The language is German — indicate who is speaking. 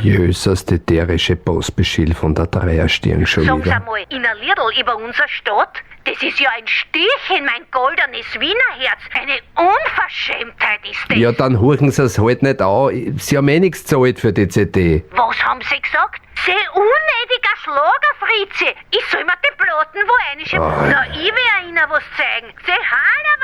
Speaker 1: Jösses, die derische Postbeschill von der Dreierstirn schon
Speaker 2: Sagen Sie
Speaker 1: wieder.
Speaker 2: einmal, in ein Liedl über unsere Stadt? Das ist ja ein Stich in mein goldenes Wienerherz. Eine Unverschämtheit ist das.
Speaker 1: Ja, dann horchen Sie es halt nicht an. Sie haben eh nichts gezahlt für die CD.
Speaker 2: Was haben Sie gesagt? Sie unnötiger Schlagerfritze. Ich soll mir die Platten wo reinschieben. Na, ich will Ihnen was zeigen. Sie haben